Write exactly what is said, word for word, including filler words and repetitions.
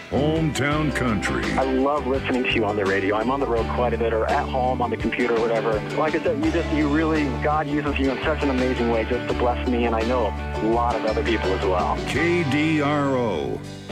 Hometown Country. I love listening to you on the radio. I'm on the road quite a bit, or at home on the computer or whatever. Like I said, you just, you really, God uses you in such an amazing way just to bless me, and I know a lot of other people as well. K D R O.